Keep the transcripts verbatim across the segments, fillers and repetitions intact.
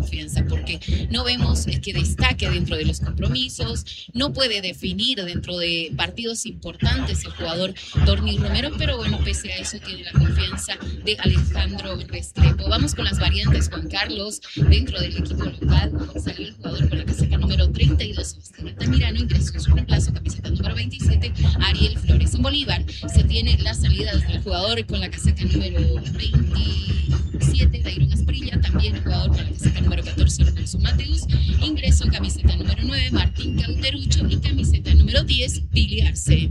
confianza, porque no vemos que destaque dentro de los compromisos, no puede definir dentro de partidos importantes el jugador Dorni Romero, pero bueno, pese a eso tiene la confianza de Alejandro Restrepo. Vamos con las variantes, Juan Carlos. Dentro del equipo local salió el jugador con la casaca número treinta y dos, Sebastián Altamirano, ingresó en su reemplazo, camiseta número veintisiete, Ariel Flores. En Bolívar se tiene las salidas del jugador con la casaca número veintisiete, Dairon Asprilla, también jugador con la casaca número catorce, Alfonso Mateus, ingreso en camiseta número nueve, Martín Cauterucho, y camiseta número diez, Pili Arce.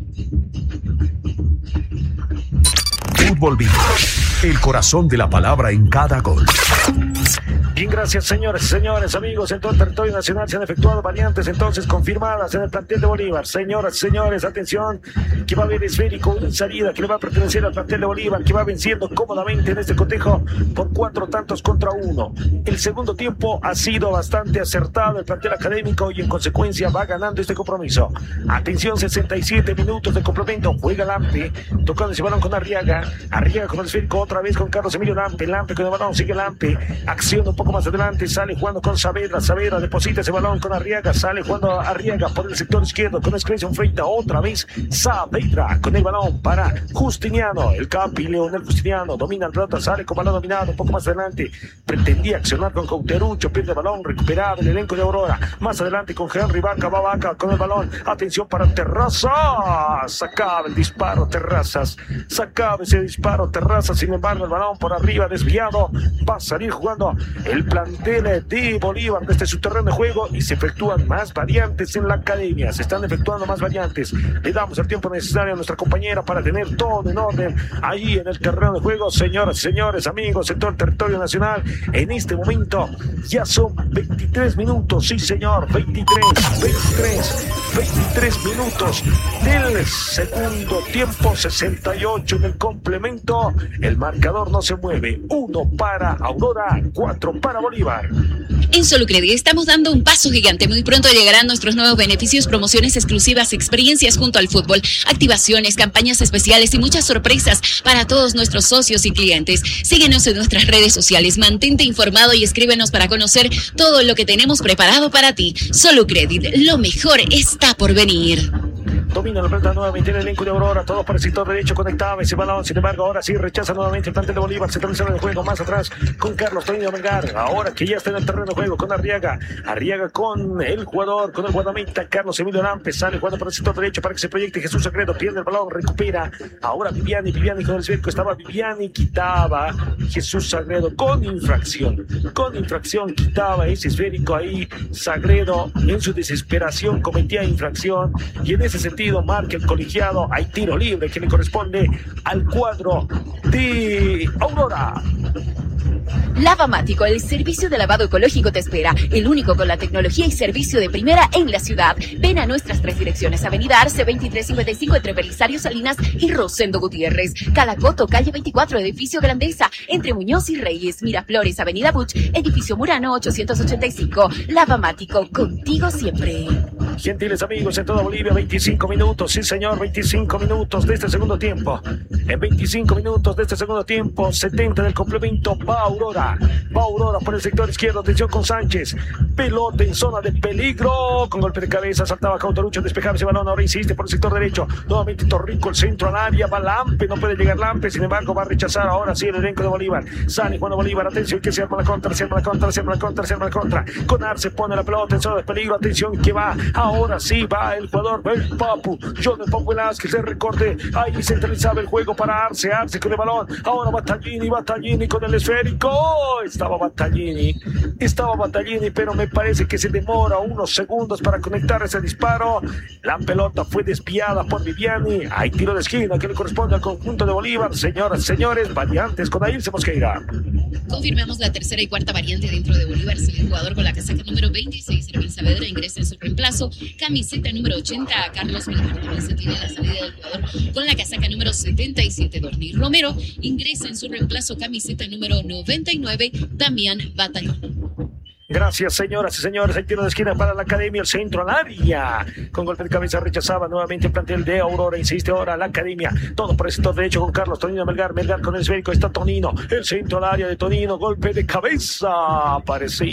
Fútbol Vivo, el corazón de la palabra en cada gol. Bien, gracias, señores y señores, amigos. En todo el territorio nacional se han efectuado variantes entonces confirmadas en el plantel de Bolívar. Señoras y señores, atención, que va a haber esférico en salida, que le va a pertenecer al plantel de Bolívar, que va venciendo cómodamente en este cotejo por cuatro tantos contra uno. El segundo tiempo ha sido bastante acertado el plantel académico y en consecuencia va ganando este compromiso. Atención, sesenta y siete minutos de complemento. Juega Lampe, tocando ese balón con Arriaga. Arriaga con el esférico otra vez con Carlos Emilio Lampe. Lampe con el balón, sigue Lampe. Acción un poco más adelante, sale jugando con Saavedra. Saavedra deposita ese balón con Arriaga. Sale jugando Arriaga por el sector izquierdo con Escreción Freita. Otra vez Saavedra con el balón para Justiniano. El Capi Leonel Justiniano domina el pelota, sale con balón dominado un poco más adelante. Pretendía accionar con Cauterucho, pierde el balón, recuperado el elenco de Aurora. Más adelante con Henry Vaca, va Vaca con el balón. Atención para Terrazas. Sacaba el disparo Terrazas. Sacaba ese disparo Terrazas. Sin embargo, el balón por arriba desviado. Va a salir jugando el plantel de Bolívar desde su terreno de juego y se efectúan más variantes en la academia. Se están efectuando más variantes. Le damos el tiempo necesario a nuestra compañera para tener todo en orden ahí en el terreno de juego. Señoras y señores, amigos en todo el territorio nacional, en este momento ya son veintitrés minutos. Sí, señor, veintitrés, veintitrés, veintitrés minutos del segundo tiempo. Sesenta y ocho en el complemento. El marcador no se mueve. Uno para Aurora, cuatro para Bolívar. En Solucredit estamos dando un paso gigante. Muy pronto llegarán nuestros nuevos beneficios, promociones exclusivas, experiencias junto al fútbol, activaciones, campañas especiales y muchas sorpresas para todos nuestros socios y clientes. Síguenos en nuestras redes sociales, mantente informado y escríbenos para conocer todo lo que tenemos preparado para ti. Solucredit, lo mejor está por venir. Domina la pelota nuevamente el elenco de Aurora, todo para el sector derecho, conectaba ese balón, sin embargo ahora sí rechaza nuevamente el plantel de Bolívar, se transiciona el juego más atrás con Carlos Tonino Melgar, ahora que ya está en el terreno de juego con Arriaga, Arriaga con el jugador, con el guardameta Carlos Emilio Lampe, sale jugando para el sector derecho para que se proyecte Jesús Sagredo, pierde el balón, recupera, ahora Viviani, Viviani con el cerco, estaba Viviani, quitaba Jesús Sagredo con infracción, con infracción quitaba ese esférico ahí, Sagredo en su desesperación cometía infracción y en ese sentido marca el colegiado, hay tiro libre que le corresponde al cuadro de Aurora. Lavamático, el servicio de lavado ecológico te espera, el único con la tecnología y servicio de primera en la ciudad. Ven a nuestras tres direcciones, Avenida Arce veintitrés cincuenta y cinco entre Belisario Salinas y Rosendo Gutiérrez, Calacoto, calle veinticuatro, edificio Grandeza, entre Muñoz y Reyes, Miraflores, Avenida Buch, edificio Murano ochocientos ochenta y cinco. Lavamático, contigo siempre. Gentiles amigos en toda Bolivia, veinticinco minutos, sí señor, veinticinco minutos de este segundo tiempo. En veinticinco minutos de este segundo tiempo, setenta del complemento, va Aurora, va Aurora por el sector izquierdo, atención con Sánchez, pelota en zona de peligro, con golpe de cabeza, saltaba Cauterucho, despejaba ese balón, ahora insiste por el sector derecho, nuevamente Torrico, el centro al área, va Lampe, no puede llegar Lampe, sin embargo va a rechazar ahora sí el elenco de Bolívar, sale Juan Bolívar, atención que se arma la contra, se arma la contra, se arma la contra, se arma la contra, con Arce pone la pelota en zona de peligro, atención que va, ahora sí va el jugador, el Papu, John el Papu Velázquez, el recorte, ahí centralizaba el juego para Arce, Arce con el balón, ahora Battaglini, Battaglini con el esférico, oh, estaba Battaglini, estaba Battaglini, pero me parece que se demora unos segundos para conectar ese disparo, la pelota fue desviada por Viviani, hay tiro de esquina que le corresponde al conjunto de Bolívar, señoras y señores, variantes con Ailce Mosqueira. Confirmamos la tercera y cuarta variante dentro de Bolívar, es el jugador con la casaca número veintiséis, Erwin Saavedra, ingresa en su reemplazo, camiseta número ochenta, a Carlos Milgar, también se tiene la salida del jugador con la casaca número setenta y siete, Dorni Romero, ingresa en su reemplazo, camiseta número noventa y nueve, Damián Batallón. Gracias, señoras y señores. Hay tiro de esquina para la Academia, el centro al área. Con golpe de cabeza rechazaba nuevamente el plantel de Aurora. Insiste ahora la Academia. Todo por el sector derecho con Carlos Tonino Melgar. Melgar con el esférico. Está Tonino. El centro al área de Tonino. Golpe de cabeza. Parecía